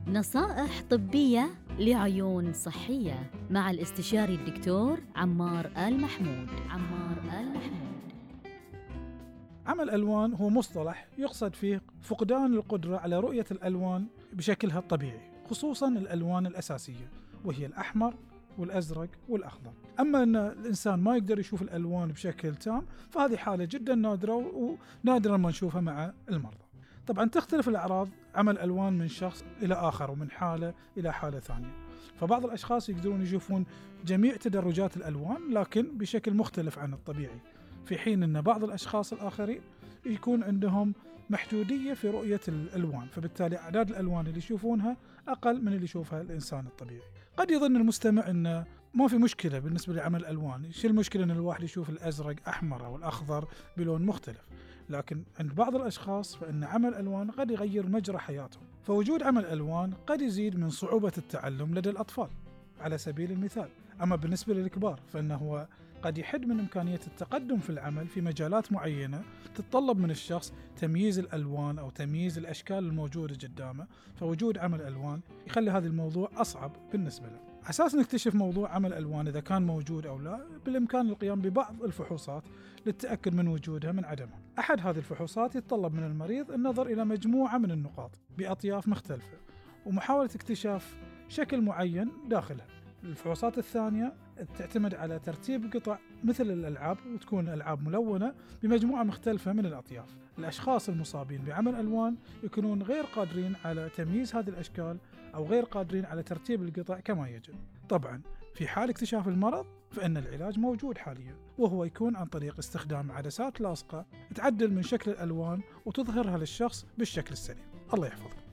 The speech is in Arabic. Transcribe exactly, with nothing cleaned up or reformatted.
نصائح طبية لعيون صحية مع الاستشاري الدكتور عمار آل محمود. عمار آل محمود. عمى الألوان هو مصطلح يقصد فيه فقدان القدرة على رؤية الألوان بشكلها الطبيعي، خصوصاً الألوان الأساسية وهي الأحمر والأزرق والأخضر. أما أن الإنسان ما يقدر يشوف الألوان بشكل تام فهذه حالة جداً نادرة ونادراً ما نشوفها مع المرضى. طبعاً تختلف الأعراض عمى الألوان من شخص إلى آخر ومن حالة إلى حالة ثانية، فبعض الأشخاص يقدرون يشوفون جميع تدرجات الألوان لكن بشكل مختلف عن الطبيعي، في حين أن بعض الأشخاص الآخرين يكون عندهم محدودية في رؤية الألوان، فبالتالي أعداد الألوان اللي يشوفونها أقل من اللي يشوفها الإنسان الطبيعي. قد يظن المستمع أن ما في مشكلة بالنسبة لعمى الألوان، إيش المشكلة أن الواحد يشوف الأزرق أحمر أو الأخضر بلون مختلف؟ لكن عند بعض الأشخاص فإن عمى الألوان قد يغير مجرى حياتهم، فوجود عمى الألوان قد يزيد من صعوبة التعلم لدى الأطفال على سبيل المثال. أما بالنسبة للكبار فإنه قد يحد من إمكانية التقدم في العمل في مجالات معينة تتطلب من الشخص تمييز الألوان أو تمييز الأشكال الموجودة قدامه، فوجود عمى الألوان يخلي هذا الموضوع أصعب بالنسبة له. أساس نكتشف موضوع عمى الألوان إذا كان موجود أو لا، بالإمكان القيام ببعض الفحوصات للتأكد من وجودها من عدمها. أحد هذه الفحوصات يتطلب من المريض النظر إلى مجموعة من النقاط بأطياف مختلفة ومحاولة اكتشاف شكل معين داخلها. الفحوصات الثانية تعتمد على ترتيب قطع مثل الألعاب، وتكون الألعاب ملونة بمجموعة مختلفة من الأطياف. الأشخاص المصابين بعمى الألوان يكونون غير قادرين على تمييز هذه الأشكال أو غير قادرين على ترتيب القطع كما يجب. طبعا في حال اكتشاف المرض فإن العلاج موجود حاليا، وهو يكون عن طريق استخدام عدسات لاصقة تعدل من شكل الألوان وتظهرها للشخص بالشكل السليم. الله يحفظك.